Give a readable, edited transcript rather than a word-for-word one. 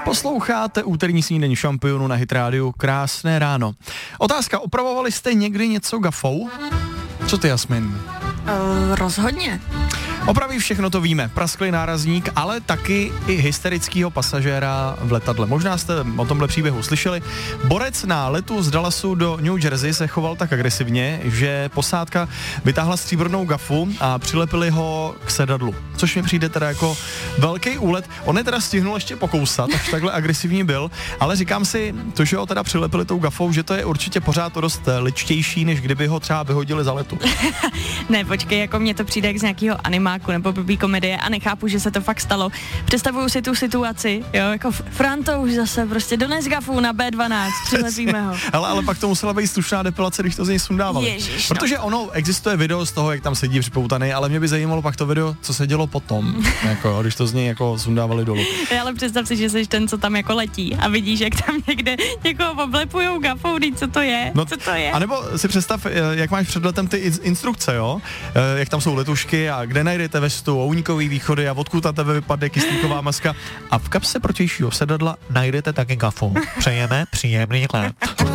Posloucháte úterní snídení šampionu na Hit Radio. Krásné ráno. Otázka, opravovali jste někdy něco gafou? Co ty, Jasmin? Rozhodně. Opraví všechno, to víme. Prasklý nárazník, ale taky i hysterického pasažéra v letadle. Možná jste o tomhle příběhu slyšeli. Borec na letu z Dallasu do New Jersey se choval tak agresivně, že posádka vytáhla stříbrnou gafu a přilepili ho k sedadlu. Což mi přijde teda jako velký úlet. On je teda stihnul ještě pokousat, až takhle agresivní byl, ale říkám si, to, že ho teda přilepili tou gafou, že to je určitě pořád dost ličtější, než kdyby ho třeba vyhodili za letu. Ne, počkej, jako mně to přijde jak z nějakého animáku nebo blbý komedie a nechápu, že se to fakt stalo. Představuju si tu situaci, jo, jako Franta už zase prostě dones gafu na B12, přilepíme ho. Ale pak to musela být slušná depilace, když to z něj sundávali. Ježiš, protože ono, existuje video z toho, jak tam sedí připoutaný, ale mě by zajímalo pak to video, co se dělo potom, jako, když to z něj jako sundávali dolů. Ale představ si, že jsi ten, co tam jako letí a vidíš, jak tam někde někoho oblepujou gafou, co to je, no, co to je. A nebo si představ, jak máš před letem ty instrukce, jo, jak tam jsou letušky a kde najdete vestu, únikový východy a odkud na tebe vypadne kyslíková maska a v kapse protějšího sedadla najdete taky gafu. Přejeme příjemný let.